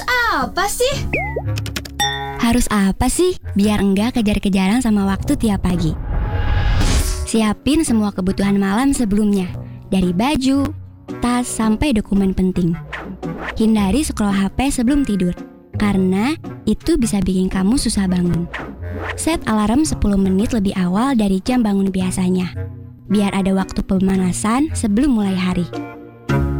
apa sih? Harus apa sih biar enggak kejar-kejaran sama waktu tiap pagi? Siapin semua kebutuhan malam sebelumnya, dari baju, tas, sampai dokumen penting. Hindari scroll HP sebelum tidur, karena itu bisa bikin kamu susah bangun. Set alarm 10 menit lebih awal dari jam bangun biasanya, biar ada waktu pemanasan sebelum mulai hari.